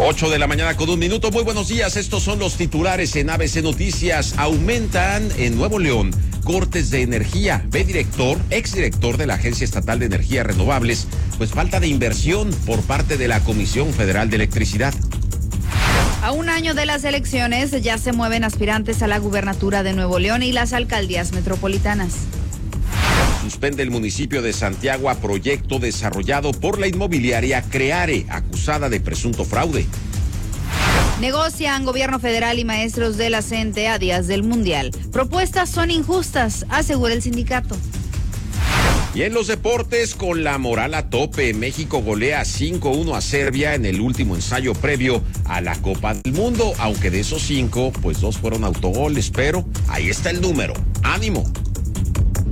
8:01 a.m. Muy buenos días, estos son los titulares en ABC Noticias. Aumentan en Nuevo León cortes de energía. Exdirector de la Agencia Estatal de Energías Renovables, pues falta de inversión por parte de la Comisión Federal de Electricidad. A un año de las elecciones ya se mueven aspirantes a la gubernatura de Nuevo León y las alcaldías metropolitanas. Suspende el municipio de Santiago a proyecto desarrollado por la inmobiliaria Creare, acusada de presunto fraude. Negocian gobierno federal y maestros de la CENTE a días del Mundial. Propuestas son injustas, asegura el sindicato. Y en los deportes, con la moral a tope, México golea 5-1 a Serbia en el último ensayo previo a la Copa del Mundo, aunque de esos 5, pues 2 fueron autogoles, pero ahí está el número. ¡Ánimo!